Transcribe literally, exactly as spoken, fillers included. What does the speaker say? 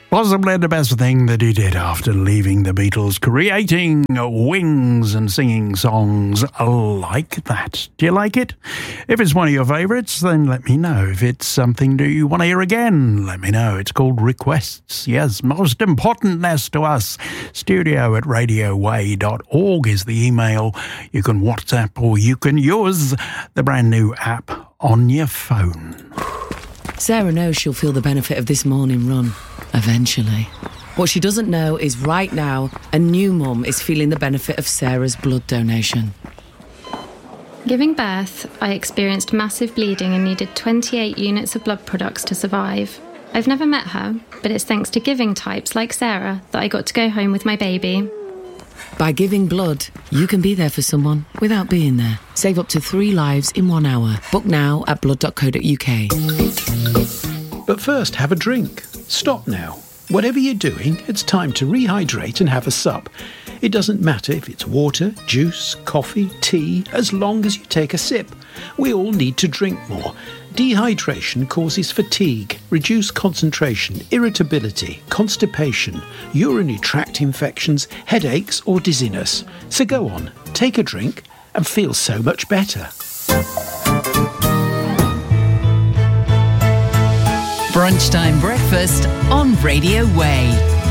Possibly the best thing that he did after leaving the Beatles, creating Wings and singing songs like that. Do you like it? If it's one of your favourites, then let me know. If it's something that you want to hear again, let me know. It's called Requests. Yes, most importantness to us. Studio at radio way dot org is the email. You can WhatsApp or you can use the brand new app on your phone. Sarah knows she'll feel the benefit of this morning run. Eventually. What she doesn't know is right now, a new mum is feeling the benefit of Sarah's blood donation. Giving birth, I experienced massive bleeding and needed twenty-eight units of blood products to survive. I've never met her, but it's thanks to giving types like Sarah that I got to go home with my baby. By giving blood, you can be there for someone without being there. Save up to three lives in one hour. Book now at blood dot co dot uk. But first, have a drink. Stop now. Whatever you're doing, it's time to rehydrate and have a sup. It doesn't matter if it's water, juice, coffee, tea, as long as you take a sip. We all need to drink more. Dehydration causes fatigue, reduced concentration, irritability, constipation, urinary tract infections, headaches or dizziness. So go on, take a drink and feel so much better. Brunchtime breakfast on Radio Way.